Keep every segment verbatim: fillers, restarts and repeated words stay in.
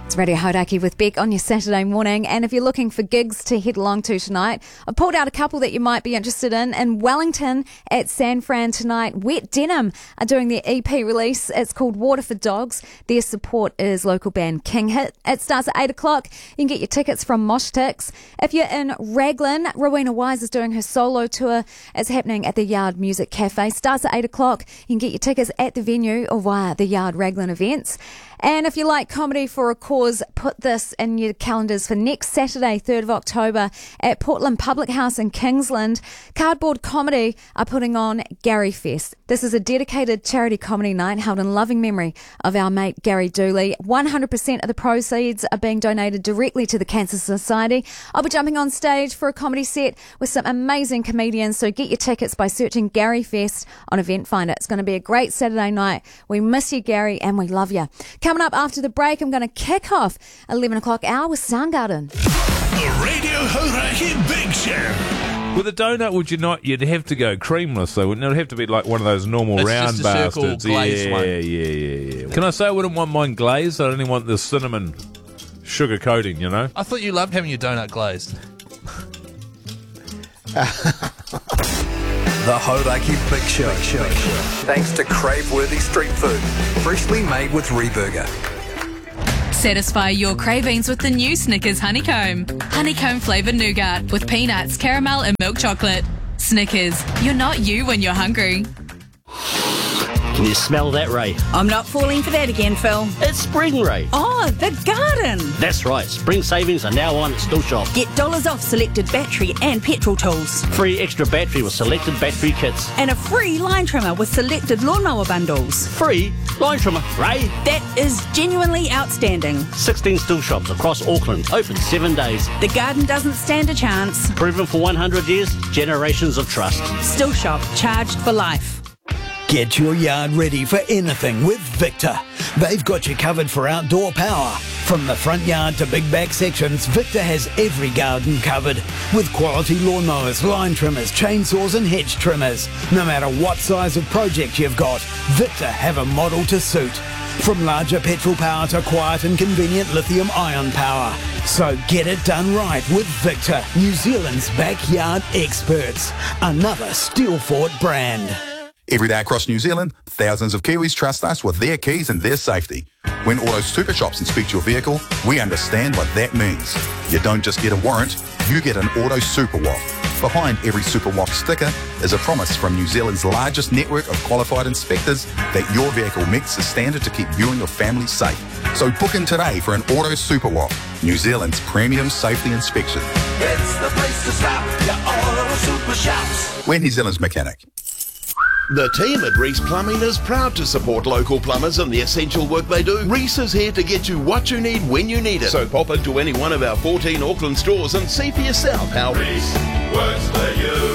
It's Radio Hodaki with Beck on your Saturday morning, and if you're looking for gigs to head along to tonight, I've pulled out a couple that you might be interested in. In Wellington at San Fran tonight, Wet Denim are doing their E P release. It's called Water for Dogs. Their support is local band King Hit. It starts at eight o'clock. You can get your tickets from Mosh Tix. If you're in Raglan, Rowena Wise is doing her solo tour. It's happening at the Yard Music Cafe. Starts at eight o'clock. You can get your tickets at the venue or via the Yard Raglan events. And if you like comedy for a cause, put this in your calendars for next Saturday, third of October, at Portland Public House in Kingsland. Cardboard Comedy are putting on Gary Fest. This is a dedicated charity comedy night held in loving memory of our mate Gary Dooley. one hundred percent of the proceeds are being donated directly to the Cancer Society. I'll be jumping on stage for a comedy set with some amazing comedians, so get your tickets by searching Gary Fest on Eventfinder. It's going to be a great Saturday night. We miss you, Gary, and we love you. Coming up after the break, I'm going to kick off eleven o'clock hour with Soundgarden. The Radio Hodaki Big Show. With a donut, would you not? You'd have to go creamless, though, wouldn't it? It'd have to be like one of those normal It's round just a circle bastards. glazed yeah, one. yeah, yeah, yeah. Can I say I wouldn't want mine glazed? I only want the cinnamon sugar coating, you know? I thought you loved having your donut glazed. The Hodaki Big Show. Thanks to crave-worthy street food, freshly made with Reburger. Satisfy your cravings with the new Snickers Honeycomb. Honeycomb flavoured nougat with peanuts, caramel and milk chocolate. Snickers, you're not you when you're hungry. Can you smell that, Ray? I'm not falling for that again, Phil. It's spring, Ray. Oh, the garden. That's right. Spring savings are now on at Still Shop. Get dollars off selected battery and petrol tools. Free extra battery with selected battery kits. And a free line trimmer with selected lawnmower bundles. Free line trimmer, Ray. That is genuinely outstanding. sixteen Still Shops across Auckland. Open seven days. The garden doesn't stand a chance. Proven for one hundred years. Generations of trust. Still Shop. Charged for life. Get your yard ready for anything with Victor. They've got you covered for outdoor power. From the front yard to big back sections, Victor has every garden covered. With quality lawnmowers, line trimmers, chainsaws and hedge trimmers. No matter what size of project you've got, Victor have a model to suit. From larger petrol power to quiet and convenient lithium-ion power. So get it done right with Victor, New Zealand's backyard experts. Another Steelfort brand. Every day across New Zealand, thousands of Kiwis trust us with their keys and their safety. When Auto Super Shops inspect your vehicle, we understand what that means. You don't just get a warrant, you get an Auto Super Walk. Behind every Super Walk sticker is a promise from New Zealand's largest network of qualified inspectors that your vehicle meets the standard to keep you and your family safe. So book in today for an Auto Super Walk, New Zealand's premium safety inspection. It's the place to stop, your Auto Super Shops. We're New Zealand's mechanic. The team at Reese Plumbing is proud to support local plumbers and the essential work they do. Reese is here to get you what you need when you need it. So pop into any one of our fourteen Auckland stores and see for yourself how Reese works for you.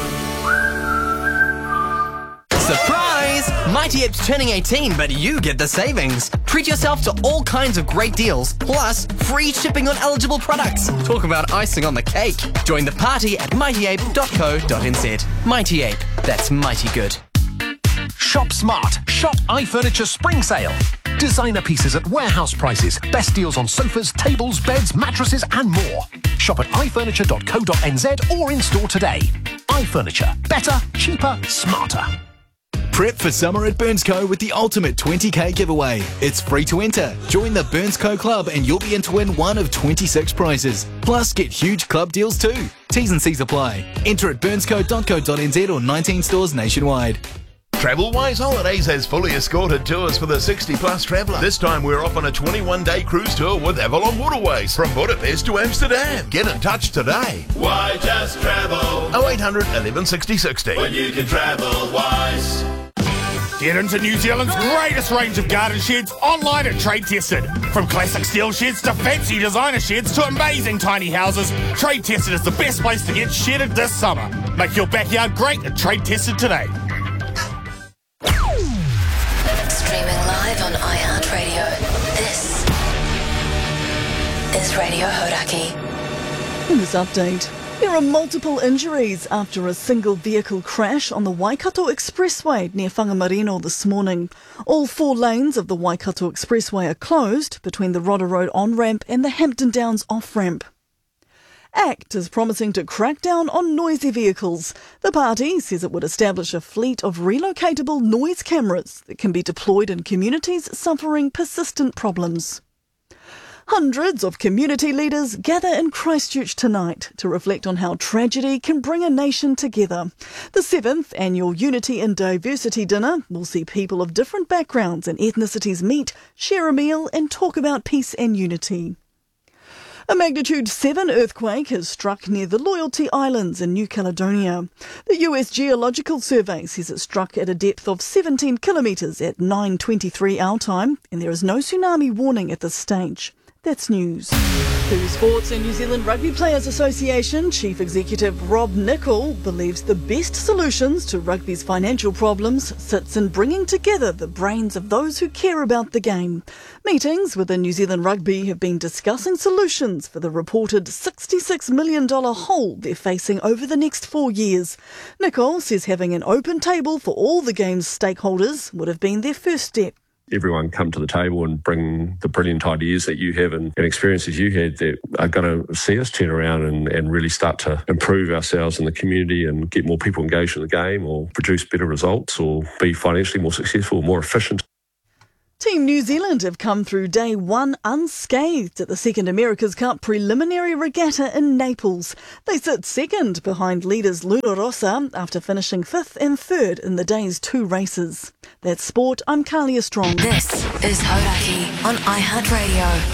Surprise! Mighty Ape's turning eighteen, but you get the savings. Treat yourself to all kinds of great deals, plus free shipping on eligible products. Talk about icing on the cake. Join the party at mighty ape dot co dot n z. Mighty Ape, that's mighty good. Shop smart. Shop iFurniture Spring Sale. Designer pieces at warehouse prices. Best deals on sofas, tables, beds, mattresses and more. Shop at i furniture dot co dot n z or in store today. iFurniture. Better, cheaper, smarter. Prep for summer at Burns Co with the ultimate twenty k giveaway. It's free to enter. Join the Burns Co Club and you'll be in to win one of twenty-six prizes. Plus, get huge club deals too. T's and C's apply. Enter at burns co dot co dot n z or nineteen stores nationwide. TravelWise Holidays has fully escorted tours for the sixty plus traveller. This time we're off on a twenty-one day cruise tour with Avalon Waterways from Budapest to Amsterdam. Get in touch today. Why just travel? oh eight hundred, eleven sixty, sixty. When you can travel wise. Get into New Zealand's greatest range of garden sheds online at Trade Tested. From classic steel sheds to fancy designer sheds to amazing tiny houses, Trade Tested is the best place to get shedded this summer. Make your backyard great at Trade Tested today. Streaming live on iHeartRadio. This is Radio Hodaki. In this update, There are multiple injuries after a single vehicle crash on the Waikato Expressway near Whangamarino this morning. All four lanes of the Waikato Expressway are closed between the Rodder Road on-ramp and the Hampton Downs off-ramp. ACT is promising to crack down on noisy vehicles. The party says it would establish a fleet of relocatable noise cameras that can be deployed in communities suffering persistent problems. Hundreds of community leaders gather in Christchurch tonight to reflect on how tragedy can bring a nation together. The seventh annual Unity and Diversity Dinner will see people of different backgrounds and ethnicities meet, share a meal and talk about peace and unity. A magnitude seven earthquake has struck near the Loyalty Islands in New Caledonia. The U S Geological Survey says it struck at a depth of seventeen kilometres at nine twenty-three our time, and there is no tsunami warning at this stage. That's news. To Sports and New Zealand Rugby Players Association Chief Executive Rob Nichol believes the best solutions to rugby's financial problems sits in bringing together the brains of those who care about the game. Meetings within New Zealand Rugby have been discussing solutions for the reported sixty-six million dollars hole they're facing over the next four years. Nichol says having an open table for all the game's stakeholders would have been their first step. Everyone come to the table and bring the brilliant ideas that you have and, and experiences you had that are going to see us turn around and, and really start to improve ourselves in the community and get more people engaged in the game or produce better results or be financially more successful, more efficient. Team New Zealand have come through day one unscathed at the Second America's Cup preliminary regatta in Naples. They sit second behind leaders Luna Rossa after finishing fifth and third in the day's two races. That's sport. I'm Kalia Strong. This is Hodaki on iHeartRadio.